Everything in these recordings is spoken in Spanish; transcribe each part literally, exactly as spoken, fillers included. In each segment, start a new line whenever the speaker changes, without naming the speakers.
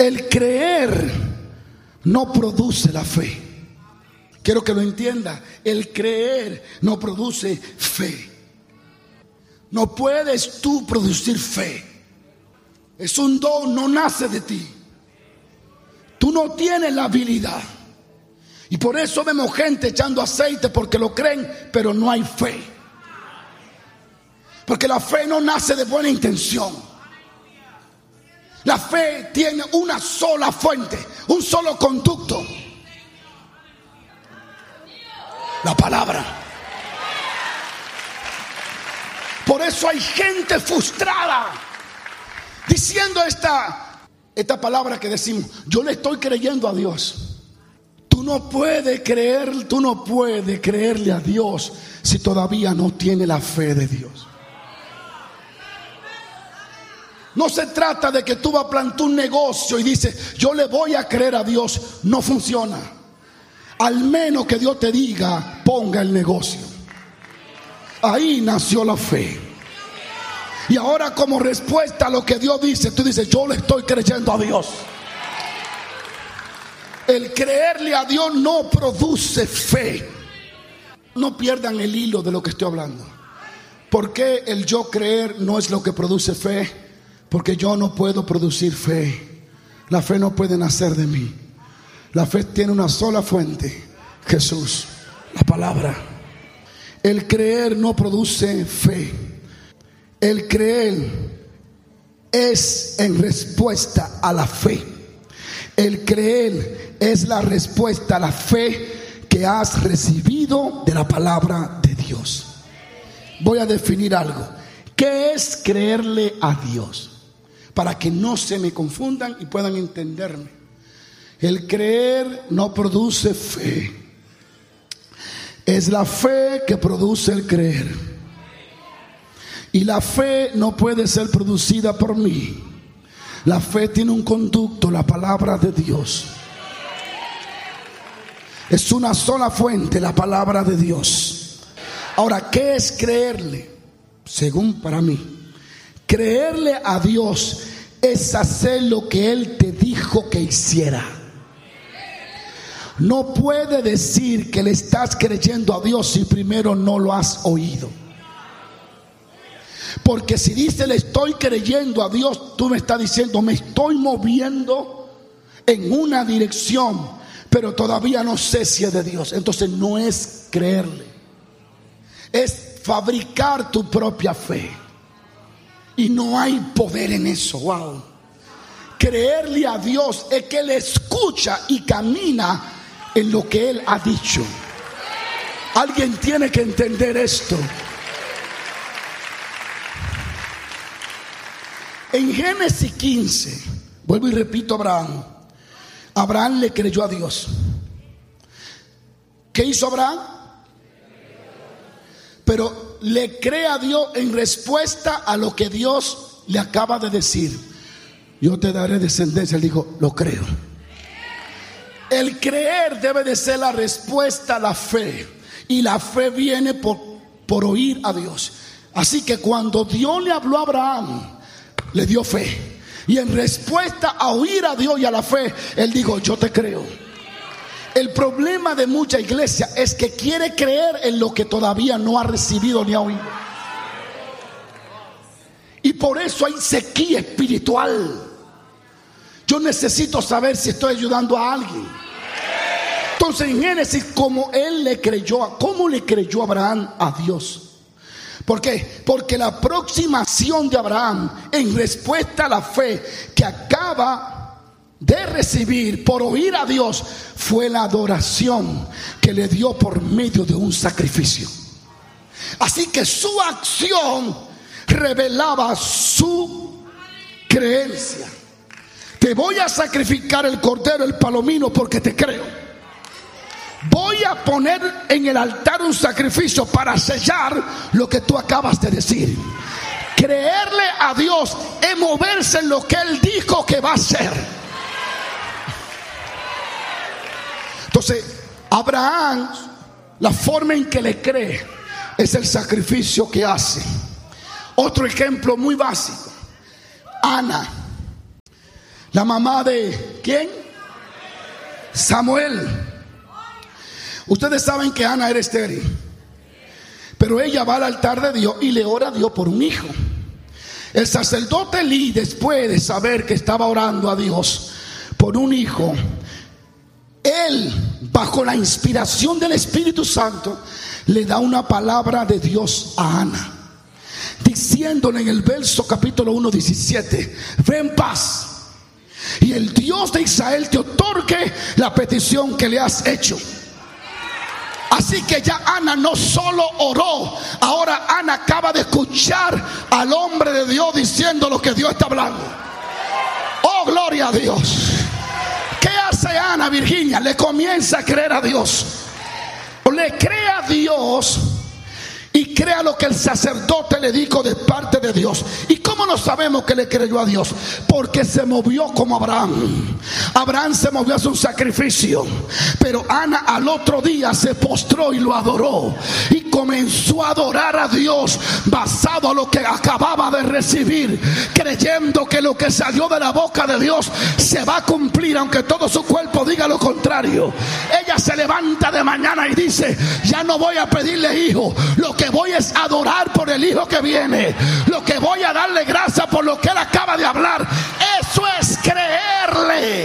El creer no produce la fe. Quiero que lo entienda. El creer no produce fe. No puedes tú producir fe. Es un don, no nace de ti. Tú no tienes la habilidad. Y por eso vemos gente echando aceite porque lo creen, pero no hay fe. Porque la fe no nace de buena intención. La fe tiene una sola fuente, un solo conducto: la palabra. Por eso hay gente frustrada diciendo esta, esta palabra que decimos: yo le estoy creyendo a Dios. Tú no puedes creer, tú no puedes creerle a Dios si todavía no tiene la fe de Dios. No se trata de que tú vas a plantar un negocio y dices: yo le voy a creer a Dios. No funciona. Al menos que Dios te diga: ponga el negocio. Ahí nació la fe. Y ahora, como respuesta a lo que Dios dice, tú dices: yo le estoy creyendo a Dios. El creerle a Dios no produce fe. No pierdan el hilo de lo que estoy hablando. ¿Por qué el yo creer no es lo que produce fe? Porque yo no puedo producir fe. La fe no puede nacer de mí. La fe tiene una sola fuente: Jesús, la palabra. El creer no produce fe. El creer es en respuesta a la fe. El creer es la respuesta a la fe que has recibido de la palabra de Dios. Voy a definir algo. ¿Qué es creerle a Dios? Para que no se me confundan y puedan entenderme. El creer no produce fe. Es la fe que produce el creer. Y la fe no puede ser producida por mí. La fe tiene un conducto: la palabra de Dios. Es una sola fuente, la palabra de Dios. Ahora, ¿qué es creerle? Según para mí, creerle a Dios es hacer lo que Él te dijo que hiciera. No puede decir que le estás creyendo a Dios si primero no lo has oído. Porque si dice le estoy creyendo a Dios, tú me estás diciendo me estoy moviendo en una dirección, pero todavía no sé si es de Dios. Entonces no es creerle, es fabricar tu propia fe. Y no hay poder en eso. Wow. Creerle a Dios es que Él escucha y camina en lo que Él ha dicho. Alguien tiene que entender esto. En Génesis quince, vuelvo y repito, Abraham. Abraham le creyó a Dios. ¿Qué hizo Abraham? Pero le cree a Dios en respuesta a lo que Dios le acaba de decir. Yo te daré descendencia. Él dijo: lo creo. El creer debe de ser la respuesta a la fe. Y la fe viene por, por oír a Dios. Así que cuando Dios le habló a Abraham, le dio fe. Y en respuesta a oír a Dios y a la fe, él dijo: yo te creo. El problema de mucha iglesia es que quiere creer en lo que todavía no ha recibido ni ha oído. Y por eso hay sequía espiritual. Yo necesito saber si estoy ayudando a alguien. Entonces en Génesis, como él le creyó, a, ¿cómo le creyó Abraham a Dios? ¿Por qué? Porque la aproximación de Abraham en respuesta a la fe que acaba de recibir por oír a Dios fue la adoración que le dio por medio de un sacrificio. Así que su acción revelaba su creencia. Te voy a sacrificar el cordero, el palomino, porque te creo. Voy a poner en el altar un sacrificio para sellar lo que tú acabas de decir. Creerle a Dios es moverse en lo que Él dijo que va a hacer. Entonces, Abraham, la forma en que le cree es el sacrificio que hace. Otro ejemplo muy básico: Ana. La mamá de ¿quién? Samuel. Ustedes saben que Ana era estéril, pero ella va al altar de Dios y le ora a Dios por un hijo. El sacerdote Elí, después de saber que estaba orando a Dios por un hijo, él, bajo la inspiración del Espíritu Santo, le da una palabra de Dios a Ana, diciéndole en el verso capítulo uno, diecisiete: ve en paz, y el Dios de Israel te otorgue la petición que le has hecho. Así que ya Ana no solo oró, ahora Ana acaba de escuchar al hombre de Dios diciendo lo que Dios está hablando. Oh, gloria a Dios. ¿Qué hace Ana, Virginia? Le comienza a creer a Dios. Le cree a Dios y crea lo que el sacerdote le dijo de parte de Dios. ¿Y cómo no sabemos que le creyó a Dios? Porque se movió como Abraham. Abraham se movió a hacer un sacrificio, pero Ana al otro día se postró y lo adoró, y comenzó a adorar a Dios basado a lo que acababa de recibir, creyendo que lo que salió de la boca de Dios se va a cumplir, aunque todo su cuerpo diga lo contrario. Ella se levanta de mañana y dice: ya no voy a pedirle hijo, lo que voy es adorar por el hijo que viene, lo que voy a darle gracias por lo que él acaba de hablar. Eso es creerle.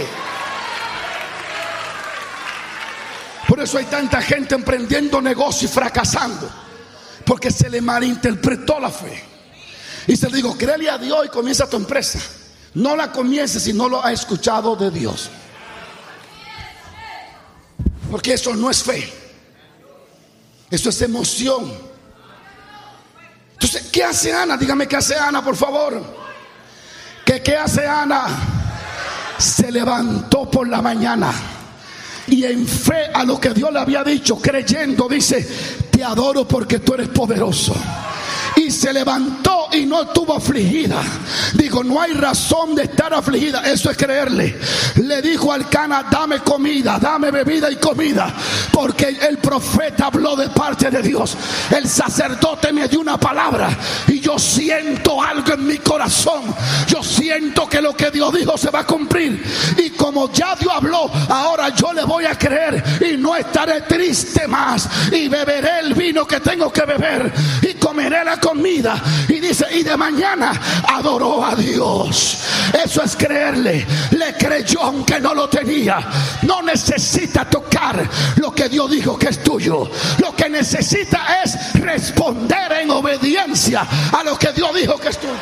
Por eso hay tanta gente emprendiendo negocio y fracasando, porque se le malinterpretó la fe. Y se le digo: créele a Dios y comienza tu empresa. No la comiences si no lo has escuchado de Dios, porque eso no es fe, eso es emoción. Entonces, ¿qué hace Ana? Dígame qué hace Ana, por favor. ¿Qué, qué hace Ana? Se levantó por la mañana y en fe a lo que Dios le había dicho, creyendo, dice: te adoro porque tú eres poderoso. Y se levantó y no estuvo afligida. Digo, no hay razón de estar afligida. Eso es creerle. Le dijo al Cana: dame comida, dame bebida y comida, porque el profeta habló de parte de Dios. El sacerdote me dio una palabra y yo siento algo en mi corazón. Yo siento que lo que Dios dijo se va a cumplir. Y como ya Dios habló, ahora yo le voy a creer y no estaré triste más. Y beberé el vino que tengo que beber y comeré la comida. Y dice: y de mañana adoró a Dios. Eso es creerle. Le creyó aunque no lo tenía. No necesita tocar lo que Dios dijo que es tuyo. Lo que necesita es responder en obediencia a lo que Dios dijo que es tuyo.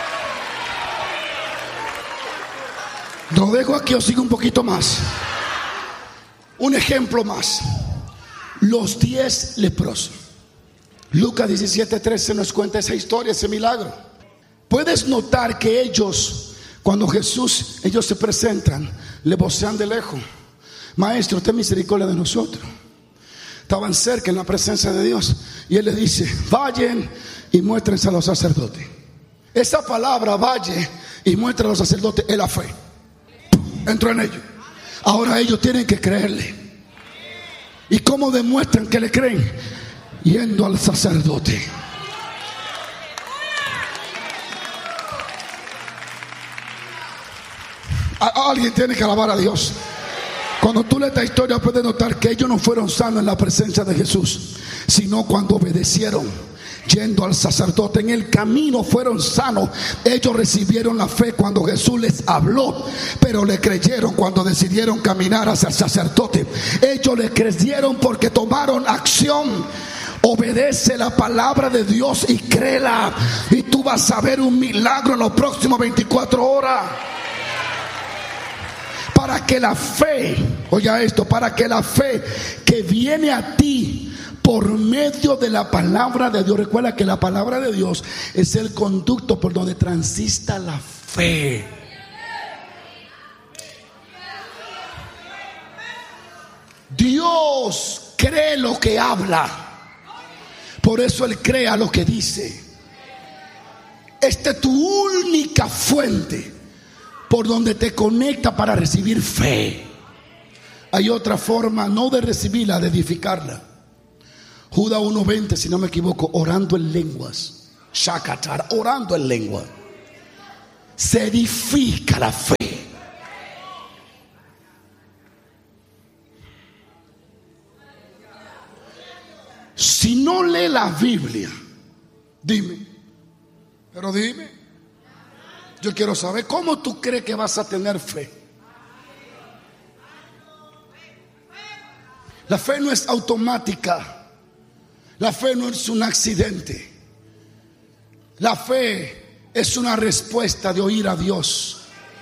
Lo dejo aquí o sigo un poquito más. Un ejemplo más. Los diez leprosos. Lucas diecisiete trece nos cuenta esa historia, ese milagro. Puedes notar que ellos, cuando Jesús, ellos se presentan, le vocean de lejos: maestro, ten misericordia de nosotros. Estaban cerca en la presencia de Dios y Él les dice: vayan y muéstrense a los sacerdotes. Esa palabra, vayan y muéstrense a los sacerdotes, es la fe. Entró en ellos. Ahora ellos tienen que creerle. ¿Y cómo demuestran que le creen? Yendo al sacerdote. Alguien tiene que alabar a Dios. Cuando tú lees esta historia puedes notar que ellos no fueron sanos en la presencia de Jesús, sino cuando obedecieron yendo al sacerdote. En el camino fueron sanos. Ellos recibieron la fe cuando Jesús les habló, pero le creyeron cuando decidieron caminar hacia el sacerdote. Ellos le creyeron porque tomaron acción. Obedece la palabra de Dios y créela, y tú vas a ver un milagro en los próximos veinticuatro horas. Para que la fe, oiga esto, para que la fe que viene a ti por medio de la palabra de Dios, recuerda que la palabra de Dios es el conducto por donde transita la fe. Dios cree lo que habla. Por eso Él crea lo que dice. Esta es tu única fuente por donde te conecta para recibir fe. Hay otra forma, no de recibirla, de edificarla. Judas uno veinte, si no me equivoco, orando en lenguas. Shakatar, orando en lengua. Se edifica la fe. la Biblia. Dime, pero dime, yo quiero saber cómo tú crees que vas a tener fe. La fe no es automática. La fe no es un accidente. La fe es una respuesta de oír a Dios.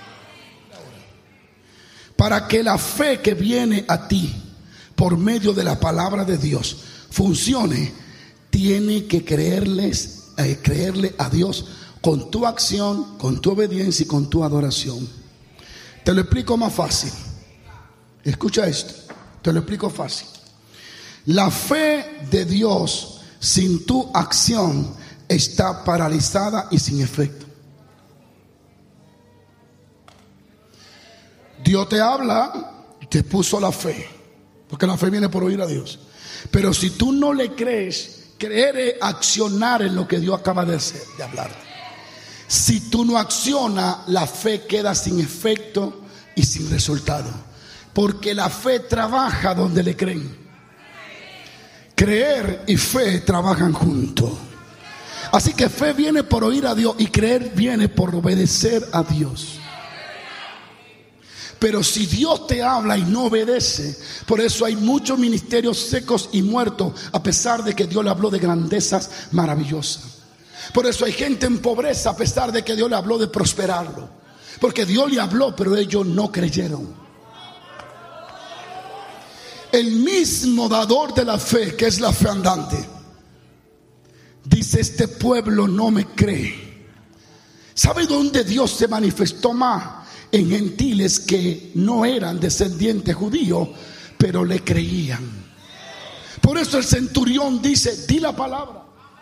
Para que la fe que viene a ti por medio de la palabra de Dios funcione, tiene que creerles, eh, creerle a Dios con tu acción, con tu obediencia y con tu adoración. Te lo explico más fácil. Escucha esto, te lo explico fácil. La fe de Dios sin tu acción está paralizada y sin efecto. Dios te habla, te puso la fe, porque la fe viene por oír a Dios. Pero si tú no le crees, creer es accionar en lo que Dios acaba de hacer, de hablarte. Si tú no accionas, la fe queda sin efecto y sin resultado, porque la fe trabaja donde le creen. Creer y fe trabajan juntos. Así que fe viene por oír a Dios y creer viene por obedecer a Dios. Pero si Dios te habla y no obedece, por eso hay muchos ministerios secos y muertos, a pesar de que Dios le habló de grandezas maravillosas. Por eso hay gente en pobreza, a pesar de que Dios le habló de prosperarlo, porque Dios le habló, pero ellos no creyeron. El mismo dador de la fe, que es la fe andante, dice: este pueblo no me cree. ¿Sabe dónde Dios se manifestó más? En gentiles que no eran descendientes judíos, pero le creían. Por eso el centurión dice: di la palabra,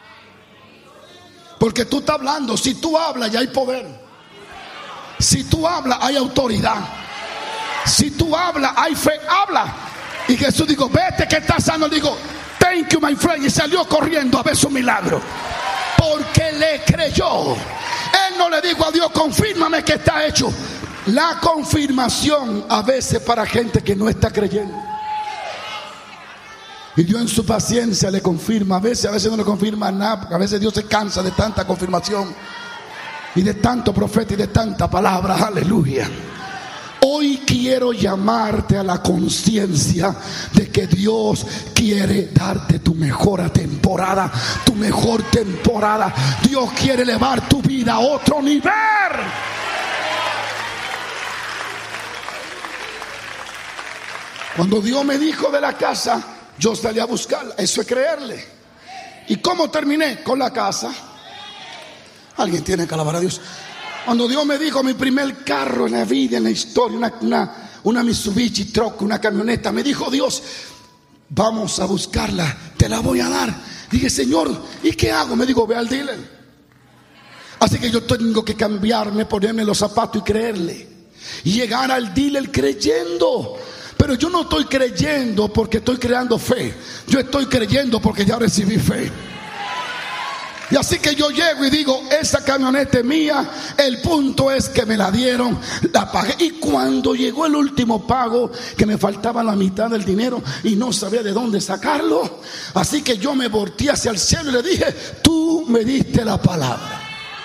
porque tú estás hablando. Si tú hablas, ya hay poder. Si tú hablas, hay autoridad. Si tú hablas, hay fe. Habla. Y Jesús dijo: vete que estás sano. Digo: thank you my friend. Y salió corriendo a ver su milagro, porque le creyó. Él no le dijo a Dios: confírmame que está hecho. La confirmación a veces para gente que no está creyendo, y Dios en su paciencia le confirma. A veces, a veces no le confirma nada, porque a veces Dios se cansa de tanta confirmación y de tanto profeta y de tanta palabra. Aleluya. Hoy quiero llamarte a la conciencia de que Dios quiere darte tu mejor temporada, tu mejor temporada. Dios quiere elevar tu vida a otro nivel. Cuando Dios me dijo de la casa, yo salí a buscarla. Eso es creerle. ¿Y cómo terminé? Con la casa. Alguien tiene que alabar a Dios. Cuando Dios me dijo mi primer carro en la vida, en la historia, una, una, una Mitsubishi truck, una camioneta, me dijo Dios: vamos a buscarla, te la voy a dar. Dije: Señor, ¿y qué hago? Me dijo: ve al dealer. Así que yo tengo que cambiarme, ponerme los zapatos y creerle, y llegar al dealer creyendo. Pero yo no estoy creyendo porque estoy creando fe. Yo estoy creyendo porque ya recibí fe. Y así que yo llego y digo: esa camioneta es mía. El punto es que me la dieron, la pagué. Y cuando llegó el último pago, que me faltaba la mitad del dinero y no sabía de dónde sacarlo, así que yo me volteé hacia el cielo y le dije: tú me diste la palabra.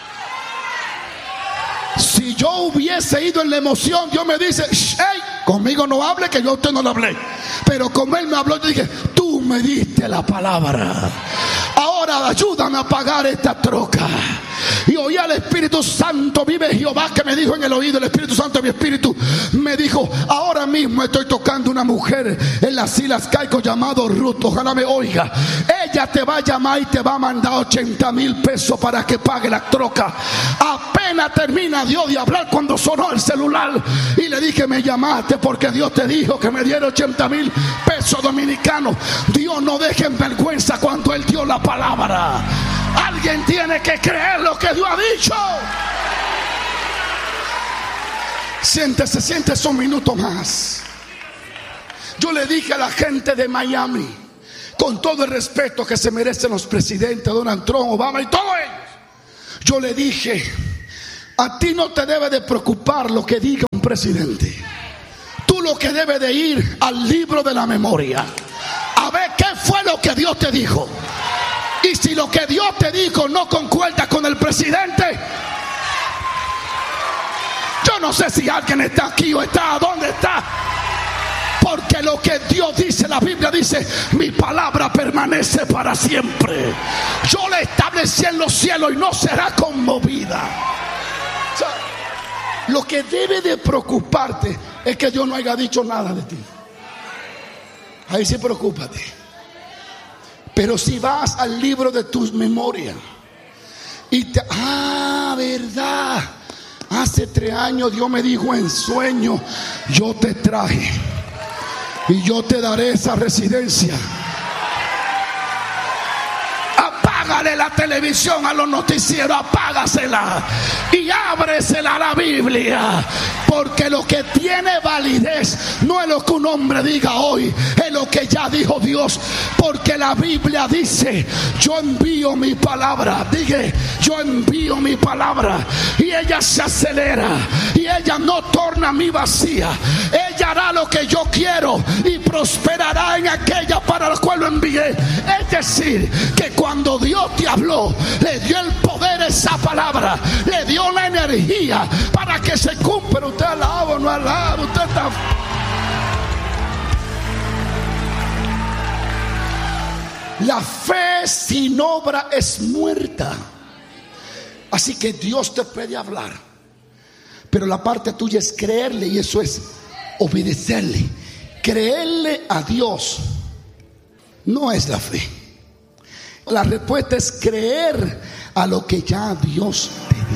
Si yo hubiese ido en la emoción, Dios me dice: hey, conmigo no hable, que yo a usted no le hablé. Pero como Él me habló, yo dije: tú me diste la palabra. Ahora ayúdame a pagar esta troca. Y oí al Espíritu Santo, vive Jehová, que me dijo en el oído, el Espíritu Santo de mi espíritu me dijo: ahora mismo estoy tocando una mujer en las Islas Caicos llamado Ruth. Ojalá me oiga. Ella te va a llamar y te va a mandar ochenta mil pesos para que pague la troca. Apenas termina Dios de hablar cuando sonó el celular y le dije: me llamaste porque Dios te dijo que me diera ochenta mil pesos dominicanos. Dios no deje en vergüenza cuando Él dio la palabra. Alguien tiene que creer lo que Dios ha dicho. Siéntese, siéntese un minuto más. Yo le dije a la gente de Miami, con todo el respeto que se merecen los presidentes, Donald Trump, Obama y todos ellos, yo le dije: a ti no te debe de preocupar lo que diga un presidente. Tú lo que debes de ir al libro de la memoria, a ver qué fue lo que Dios te dijo. Y si lo que Dios te dijo no concuerda con el presidente, yo no sé si alguien está aquí o está, ¿dónde está? Porque lo que Dios dice, la Biblia dice, mi palabra permanece para siempre. Yo la establecí en los cielos y no será conmovida. O sea, lo que debe de preocuparte es que Dios no haya dicho nada de ti. Ahí sí preocúpate. Pero si vas al libro de tus memorias y te, ah, verdad, hace tres años Dios me dijo en sueño, yo te traje y yo te daré esa residencia. Apágale la televisión a los noticieros, apágasela y ábresela a la Biblia. Porque lo que tiene validez no es lo que un hombre diga hoy, es lo que ya dijo Dios. Porque la Biblia dice, yo envío mi palabra. Dije, yo envío mi palabra y ella se acelera y ella no torna a mí vacía. Ella hará lo que yo quiero y prosperará en aquella para la cual lo envié. Es decir, que cuando Dios te habló, le dio el poder a esa palabra, le dio la energía para que se cumpla. Usted alaba o no alaba, usted está... La fe sin obra es muerta. Así que Dios te puede hablar, pero la parte tuya es creerle, y eso es obedecerle. Creerle a Dios no es la fe. La respuesta es creer a lo que ya Dios te